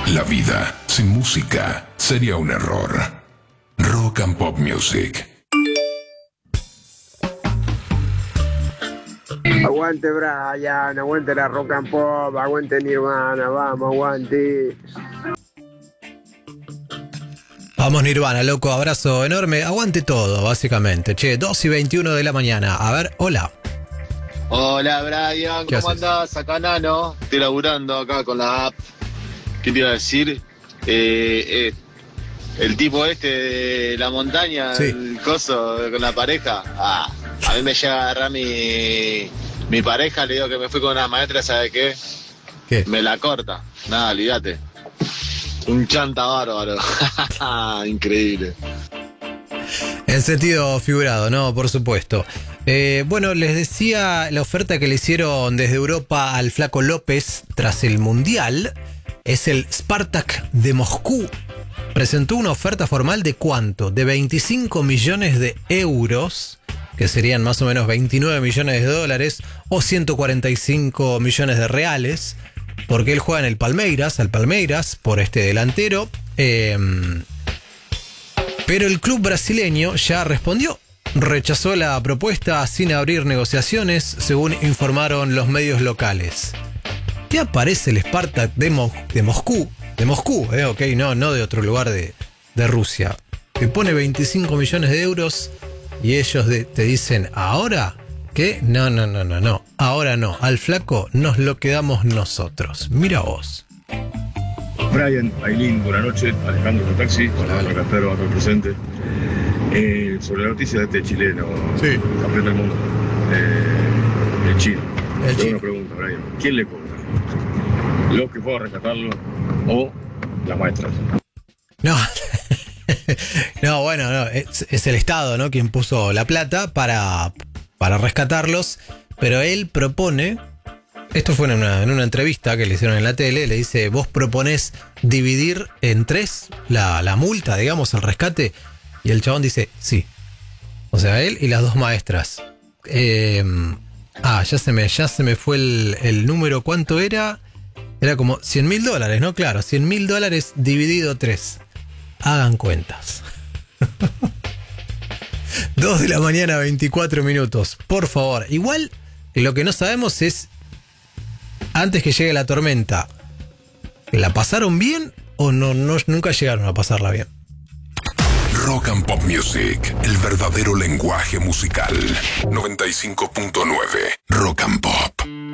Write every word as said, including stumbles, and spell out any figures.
La vida sin música sería un error. Rock and Pop Music. Aguante Brian, aguante la Rock and Pop, aguante Nirvana, vamos, aguante. Vamos Nirvana, loco, abrazo enorme, aguante todo, básicamente. Che, dos y veintiuno de la mañana. A ver, hola. Hola Brian, ¿cómo haces? andás? Acá Nano, estoy laburando acá con la app. ¿Qué te iba a decir? Eh, eh, el tipo este de la montaña, Sí. el coso con la pareja. Ah, a mí me llega a agarrar mi, mi pareja, le digo que me fui con una maestra, ¿sabe qué? ¿Qué? Me la corta. Nada, olvídate. Un chanta bárbaro. Increíble. En sentido figurado, ¿no? Por supuesto. Eh, bueno, les decía la oferta que le hicieron desde Europa al Flaco López tras el Mundial. Es el Spartak de Moscú. Presentó una oferta formal de ¿cuánto? De veinticinco millones de euros, que serían más o menos veintinueve millones de dólares o ciento cuarenta y cinco millones de reales, porque él juega en el Palmeiras, al Palmeiras, por este delantero. Eh, pero el club brasileño ya respondió. Rechazó la propuesta sin abrir negociaciones, según informaron los medios locales. ¿Qué aparece el Spartak de, Mo- de Moscú? De Moscú, eh, ok, no, no de otro lugar de, de Rusia. Te pone veinticinco millones de euros y ellos de- te dicen, ¿ahora? ¿Qué? No, no, no, no, no. Ahora no. Al flaco nos lo quedamos nosotros. Mira vos. Brian, Ailín, buenas noches. Alejandro de Taxi, Hola, hola. acá espero, acá presente. Eh, sobre la noticia de este chileno, Sí. campeón del mundo, eh, el chino. El Tengo chino. una pregunta, Brian. ¿Quién le cobra? ¿Los que fueron a rescatarlo o las maestras? No. No, bueno, no, es, es el Estado, ¿no? Quien puso la plata para, para rescatarlos. Pero él propone. Esto fue en una, en una entrevista que le hicieron en la tele. Le dice: vos proponés dividir en tres la, la multa, digamos, el rescate. Y el chabón dice: sí. O sea, él y las dos maestras. Eh, ah, ya se me, ya se me fue el, el número. ¿Cuánto era? Era como cien mil dólares, ¿no? Claro, cien mil dólares dividido tres. Hagan cuentas. Dos de la mañana, veinticuatro minutos. Por favor. Igual, lo que no sabemos es, antes que llegue la tormenta, ¿la pasaron bien o no, no nunca llegaron a pasarla bien? Rock and Pop Music, el verdadero lenguaje musical. noventa y cinco punto nueve Rock and Pop.